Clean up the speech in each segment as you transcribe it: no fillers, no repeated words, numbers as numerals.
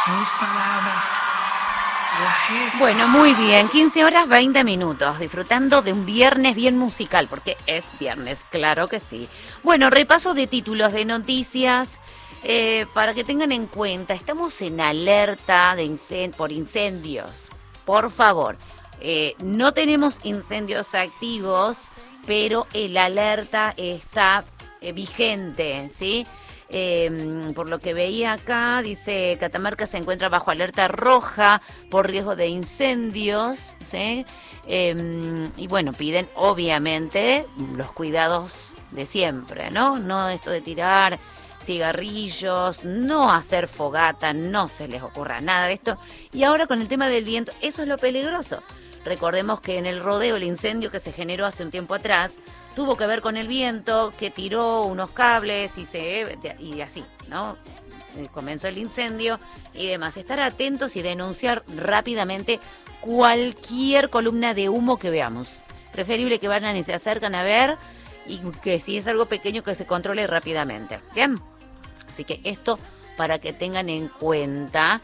Dos palabras a la jefa. Bueno, muy bien, 15 horas 20 minutos, disfrutando de un viernes bien musical, porque es viernes, claro que sí. Bueno, repaso de títulos de noticias, para que tengan en cuenta, estamos en alerta por incendios, por favor. No tenemos incendios activos, pero el alerta está vigente, ¿sí? Por lo que veía acá, dice Catamarca se encuentra bajo alerta roja por riesgo de incendios, ¿sí? Y bueno, piden obviamente los cuidados de siempre, ¿no? No esto de tirar cigarrillos, no hacer fogata, no se les ocurra nada de esto. Y ahora con el tema del viento, eso es lo peligroso. Recordemos que en el rodeo el incendio que se generó hace un tiempo atrás tuvo que ver con el viento que tiró unos cables y así, ¿no? Comenzó el incendio y demás. Estar atentos y denunciar rápidamente cualquier columna de humo que veamos. Preferible que vayan y se acercan a ver y que si es algo pequeño que se controle rápidamente. ¿Bien? Así que esto para que tengan en cuenta.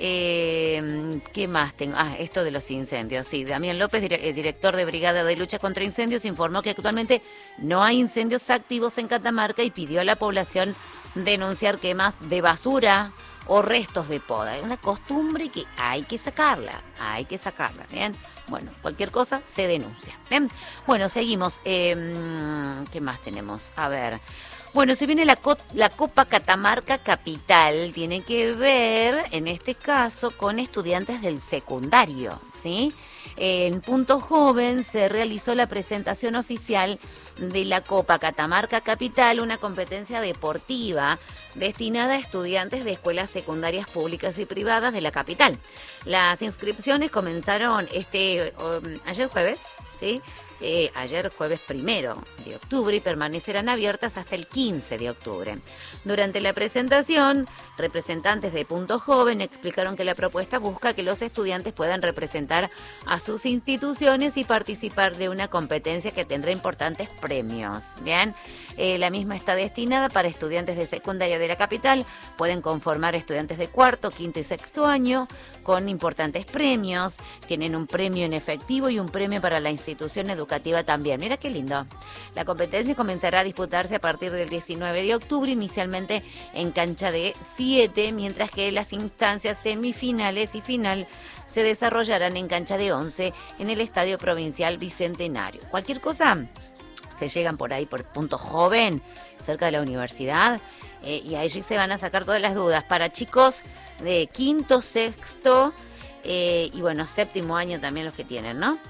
¿Qué más tengo? Esto de los incendios. Sí, Damián López, director de Brigada de Lucha contra Incendios, informó que actualmente no hay incendios activos en Catamarca y pidió a la población denunciar quemas de basura o restos de poda. Es una costumbre que hay que sacarla, ¿bien? Bueno, cualquier cosa se denuncia, ¿bien? Bueno, seguimos. ¿Qué más tenemos? A ver. Bueno, se viene la Copa Catamarca Capital, tiene que ver, en este caso, con estudiantes del secundario, ¿sí? En Punto Joven se realizó la presentación oficial de la Copa Catamarca Capital, una competencia deportiva destinada a estudiantes de escuelas secundarias públicas y privadas de la capital. Las inscripciones comenzaron ayer jueves, ¿sí? Ayer jueves 1 de octubre y permanecerán abiertas hasta el 15 de octubre. Durante la presentación, representantes de Punto Joven explicaron que la propuesta busca que los estudiantes puedan representar a sus instituciones y participar de una competencia que tendrá importantes premios. Bien, la misma está destinada para estudiantes de secundaria de la capital, pueden conformar estudiantes de cuarto, quinto y sexto año con importantes premios, tienen un premio en efectivo y un premio para la institución educativa también. Mira qué lindo. La competencia comenzará a disputarse a partir del 19 de octubre, inicialmente en cancha de 7, mientras que las instancias semifinales y final se desarrollarán en cancha de 11 en el Estadio Provincial Bicentenario. Cualquier cosa, se llegan por ahí por Punto Joven, cerca de la universidad, y allí se van a sacar todas las dudas. Para chicos de quinto, sexto y bueno, séptimo año también los que tienen, ¿no?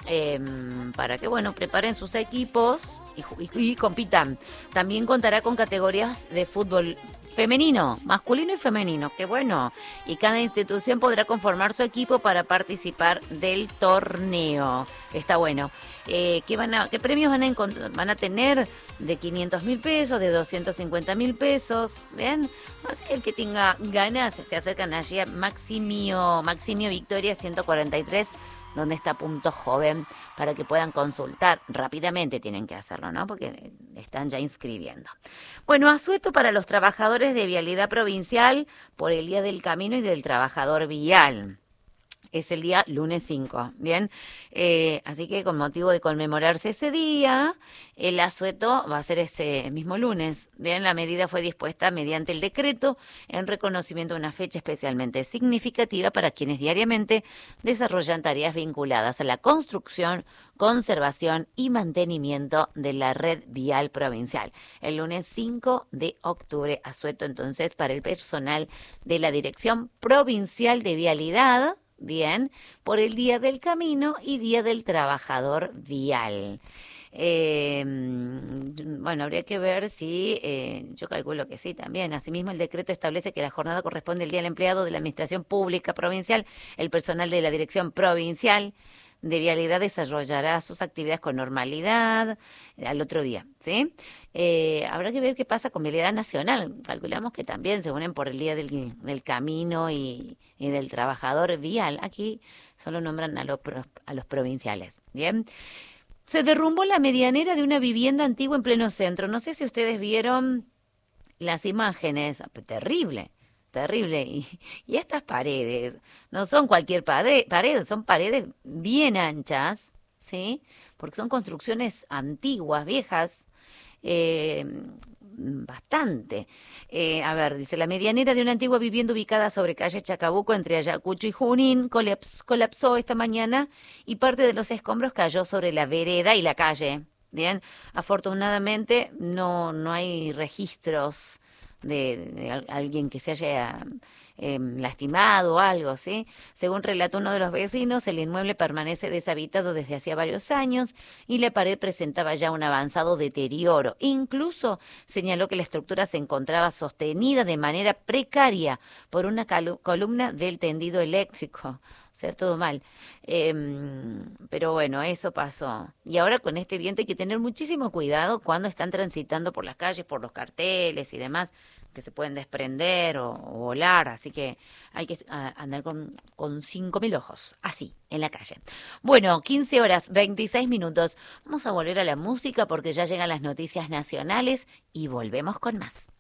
Para que, bueno, preparen sus equipos y compitan. También contará con categorías de fútbol femenino, masculino y femenino, qué bueno. Y cada institución podrá conformar su equipo para participar del torneo. Está bueno. ¿Qué premios van a tener? De 500.000 pesos, de 250.000 pesos. ¿Ven? Así que el que tenga ganas se acercan allí a Maximio Victoria 143, donde está Punto Joven, para que puedan consultar. Rápidamente tienen que hacerlo, ¿no? Porque están ya inscribiendo. Bueno, asueto para los trabajadores de Vialidad Provincial por el Día del Camino y del Trabajador Vial. Es el día lunes 5, ¿bien? Así que con motivo de conmemorarse ese día, el asueto va a ser ese mismo lunes, ¿bien? La medida fue dispuesta mediante el decreto en reconocimiento de una fecha especialmente significativa para quienes diariamente desarrollan tareas vinculadas a la construcción, conservación y mantenimiento de la red vial provincial. El lunes 5 de octubre, asueto entonces para el personal de la Dirección Provincial de Vialidad, bien, por el Día del Camino y Día del Trabajador Vial. Bueno, habría que ver si, yo calculo que sí también. Asimismo, el decreto establece que la jornada corresponde al Día del Empleado de la Administración Pública Provincial. El personal de la Dirección Provincial de Vialidad desarrollará sus actividades con normalidad al otro día, ¿sí? Habrá que ver qué pasa con Vialidad Nacional. Calculamos que también se unen por el Día del Camino y del Trabajador Vial. Aquí solo nombran a los provinciales, ¿bien? Se derrumbó la medianera de una vivienda antigua en pleno centro. No sé si ustedes vieron las imágenes. Terrible, terrible. Y estas paredes no son cualquier pared, son paredes bien anchas, ¿sí? Porque son construcciones antiguas, viejas, eh, bastante. A ver, dice, la medianera de una antigua vivienda ubicada sobre calle Chacabuco entre Ayacucho y Junín colapsó esta mañana y parte de los escombros cayó sobre la vereda y la calle. Bien, afortunadamente no hay registros de alguien que se haya lastimado o algo, ¿sí? Según relató uno de los vecinos, el inmueble permanece deshabitado desde hacía varios años y la pared presentaba ya un avanzado deterioro. Incluso señaló que la estructura se encontraba sostenida de manera precaria por una columna del tendido eléctrico. O sea, todo mal. Pero bueno, eso pasó. Y ahora con este viento hay que tener muchísimo cuidado cuando están transitando por las calles, por los carteles y demás, que se pueden desprender o volar. Así que hay que andar con 5.000 ojos, así, en la calle. Bueno, 15 horas, 26 minutos. Vamos a volver a la música porque ya llegan las noticias nacionales y volvemos con más.